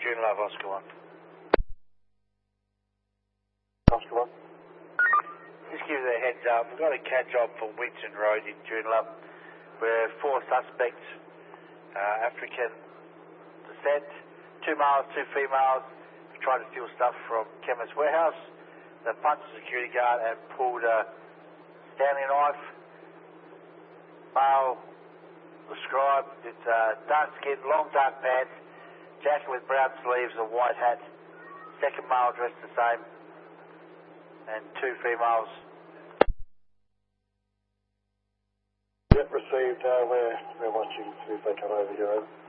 June Love, Oscar 1. Oscar 1. Just give you a heads up, we've got a cat job for Winton Road in June Love. We're 4 suspects, African descent, 2 males, 2 females. We tried to steal stuff from Chemist Warehouse. They punched the security guard and pulled a Stanley knife. Male described, it's dark skin, long dark pants, jacket with brown sleeves, a white hat. Second male dressed the same, and 2 females. Yep, received. We're watching, see if they come over here.